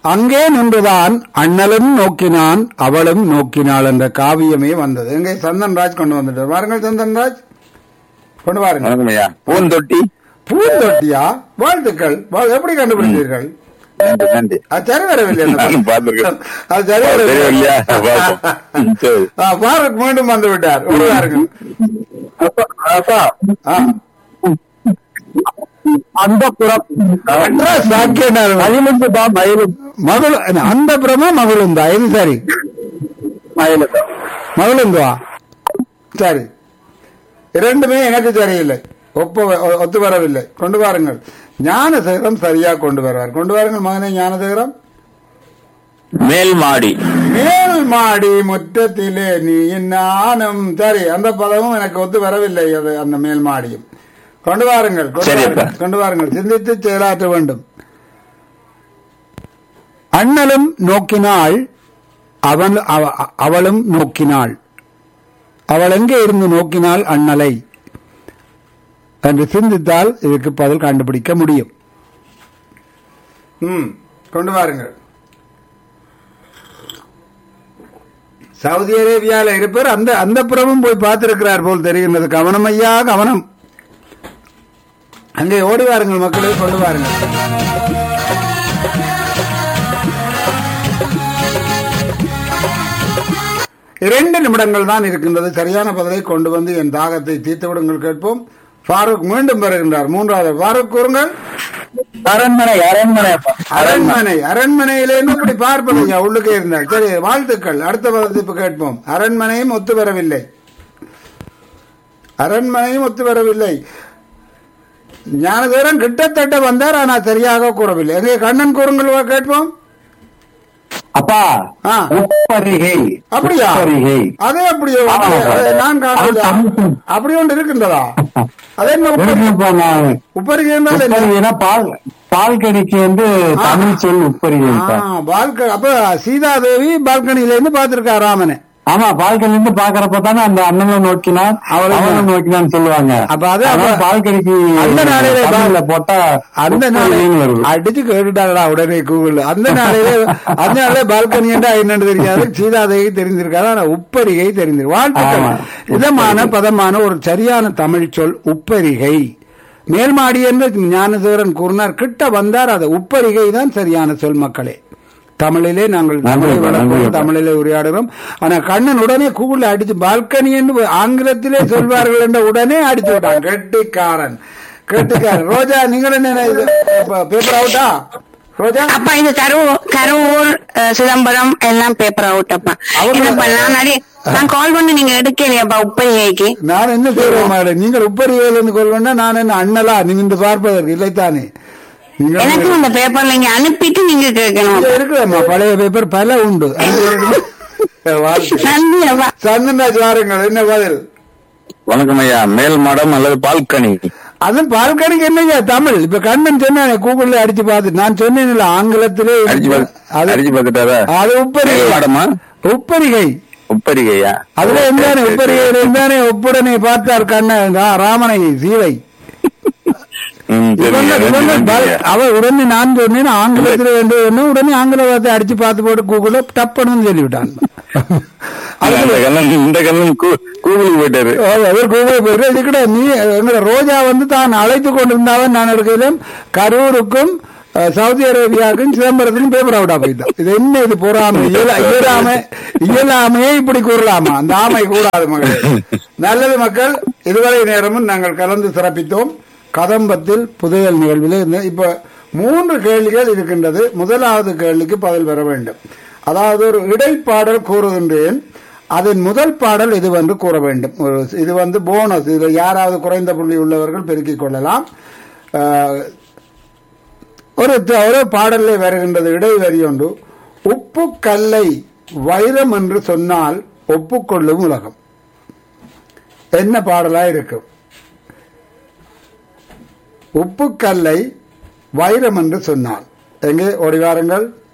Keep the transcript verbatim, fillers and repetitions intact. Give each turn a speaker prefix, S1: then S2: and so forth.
S1: அங்கே நின்றுதான் அண்ணலும் நோக்கினான் அவளும் நோக்கினாள் என்ற காவியமே வந்தது. எங்கே சந்தன்ராஜ் கொண்டு வந்துட்டார். வாருங்கள் சந்தன்ராஜ், கொண்டு வாருங்கள்.
S2: பூந்தொட்டி.
S1: பூந்தொட்டியா? வாழ்த்துக்கள். எப்படி கண்டுபிடித்தீர்கள்? அது சரி வரவில்லை. அது சரி வரவில்லை. பாரத் மீண்டும் வந்து விட்டார். அந்த புறமா மகளுந்தா? இது சரி, மகளுந்துவா? சரி, இரண்டுமே எனக்கு சரியில்லை, ஒப்பு ஒத்து வரவில்லை. கொண்டு வாருங்கள். ஞானசேகரம் சரியா கொண்டு வருவார். கொண்டு வாருங்கள் மகனே ஞானசேகரம்.
S2: மேல் மாடி.
S1: மேல் மாடி முற்றத்திலே நீ நானும். சரி, அந்த பதமும் எனக்கு ஒத்து வரவில்லை. அது அந்த மேல் மாடியும் கொண்டு வாருங்கள். கொண்டு வாருங்கள். சிந்தித்து செயலாற்ற வேண்டும். அண்ணலும் நோக்கினாள் அவன் அவளும் நோக்கினாள். அவள் எங்கே இருந்து நோக்கினாள் அண்ணலை என்று சிந்தித்தால் இதுக்கு பதில் கண்டுபிடிக்க முடியும். ம் கொண்டு வாருங்கள். சவுதி அரேபியாவில் இருப்பார். அந்த அந்த புறமும் போய் பார்த்திருக்கிறார் போல் தெரிகின்றது. கவனம் ஐயா, கவனம். அங்கே ஓடி வாருங்கள் மக்களை, கொண்டு வாருங்கள். இரண்டு நிமிடங்கள் தான் இருக்கின்றது. சரியான பதிலை கொண்டு வந்து என் தாகத்தை தீர்த்து விடுங்கள். கேட்போம். ஃபாரூக் மீண்டும் வருகின்றார். மூன்றாவது ஃபாரூக் கூறுங்கள்.
S2: அரண்மனை. அரண்மனை.
S1: அரண்மனை. அரண்மனையிலிருந்து இப்படி பார்ப்பது உள்ளுக்கே இருந்தார். சரி, வாழ்த்துக்கள். அடுத்த பதிப்பு கேட்போம். அரண்மனையும் ஒத்து வரவில்லை. அரண்மனையும் ஒத்து வரவில்லை. ஞானதேவன் கிட்டத்தட்ட வந்தார், ஆனால் சரியாக கூறவில்லை. எங்கே கண்ணன் கூறுங்கள் கேட்போம்.
S2: அப்பா, உப்பரிகை.
S1: அப்படியா? அதே அப்படியோ? நான் காணல. அப்படி ஒன்று இருக்கின்றதா? அதே உப்பரிகை என்றால்
S2: பால் பால்கனிக்கு வந்து தமிழ் சொல் உப்பரிகை.
S1: பால்கனி. அப்ப சீதாதேவி பால்கனியில இருந்து பார்த்திருக்கா ராமனை.
S2: ஆமா, பால்கனி இருந்து பாக்குறப்ப தானே அந்த அண்ணனை நோக்கினான் அவளும் நோக்கினான்னு சொல்லுவாங்க. அப்ப அதே பால்கனிக்கு
S1: அந்த நாளையில
S2: போட்டா
S1: அந்த நாளையில அடிச்சு கேட்டுட்டாங்களா உடனே கூகுள். அந்த நாளையில அந்த நாளே பால்கனி என்றா என்னன்னு தெரியாது. சீதாதேவி தெரிஞ்சிருக்காது, ஆனா உப்பரிகை தெரிஞ்சிருக்கு. வாழ்த்துக்கள். இதமான பதமான ஒரு சரியான தமிழ் சொல் உப்பரிகை. மேல்மாடி என்று ஞானசேகரன் கூறினார். கிட்ட வந்தார். அது உப்பரிகை தான் சரியான சொல். மக்களே, தமிழிலே நாங்கள் தமிழிலே உரையாடுகிறோம். ஆனா கண்ணன் உடனே கூகுள் அடிச்சு பால்கனி என்று ஆங்கிலத்திலே சொல்வார்கள் என்ற உடனே அடிச்சு விட்டான். கெட்டிக்காரன், கெட்டிக்காரன். ரோஜா, நீங்கள் என்ன பேப்பர் அவுட்டா? ரோஜா
S3: அப்பா, இது கரூர் கரூர் சிதம்பரம் எல்லாம் பேப்பர் அவுட். அப்பா நான் கால் பண்ணி நீங்க எடுக்கலையாப்பா உப்பரிகைக்கு? நான்
S1: என்ன செய்வேன் மேடம், நீங்கள் உப்பரிகையில இருந்து கால் பண்ணா நான் என்ன அண்ணலா நிமிந்து பார்ப்பதற்கு இல்லைத்தானே?
S3: எனக்கு அந்த பேப்பர்ல இங்க அனுப்பிட்டு நீங்க கேட்கணும்.
S1: இருக்குமா பழைய பேப்பர் பல உண்டு. சந்தன்ராஜ் வாருங்கள். என்ன பதில்?
S2: வணக்கம் ஐயா. மேல் மாடம் அல்லது பால்கனி.
S1: அது பால்கனிக்கு என்னையா தமிழ்? இப்ப கண்ணன் சொன்ன கூகுள்ல அடிச்சு பார்த்து நான் சொன்னேன் ஆங்கிலத்திலே
S2: அடிச்சு பார்த்துட்டாரா?
S1: அது உப்பரிகை மாடமா? உப்பரிகை.
S2: உப்பரிகையா?
S1: அதுல இருந்தானே உப்பரிகை இருந்தானே ஒப்புடனே பார்த்தார் கண்ணன் ராமனை சீதை. அவ உடனே நான் சொன்னேன் ஆங்கிலத்தில் வேண்டும், உடனே ஆங்கில வார்த்தை அடிச்சு பார்த்து போட்டு கூகுள டப்புன்னு சொல்லிவிட்டான்.
S2: இந்த கண்ணன் கூகுளுக்கு போயிட்டாரு.
S1: அவர் கூகுள் போயிட்டு இதுக்கிட்ட நீ எங்களை ரோஜா வந்து தான் அழைத்து கொண்டிருந்தாவன் நான் எடுக்கையிலும் கரூருக்கும் சவுதி அரேபியாவுக்கும் சிதம்பரத்திலும் பேப்பர் அவுட்டா போயிட்டான். இது என்ன இது பொறாமை? இயலாம இயலாமையே இப்படி கூறலாமா? அந்த ஆமை கூடாது மகள். நல்லது மக்கள், இதுவரை நேரமும் நாங்கள் கலந்து சிறப்பித்தோம். கதம்பத்தில் புதையல் நிகழ்வில் இப்ப மூன்று கேள்விகள் இருக்கின்றது. முதலாவது கேள்விக்கு பதில் பெற வேண்டும். அதாவது ஒரு இடைப்பாடல் கூறுகின்றேன், அதன் முதல் பாடல் இது வந்து கூற வேண்டும். இது வந்து போனஸ். இதுல யாராவது குறைந்த புள்ளி உள்ளவர்கள் பெருக்கிக் கொள்ளலாம். ஒரு ஒரு பாடலே வருகின்றது இடைவரி ஒன்று. உப்பு கல்லை வைரம் என்று சொன்னால் ஒப்புக்கொள்ளும் உலகம். என்ன பாடலா இருக்கும்? உப்புக்கல்லை வைரம் என்று சொன்னான். எங்கே ஓடி வாருங்கள்.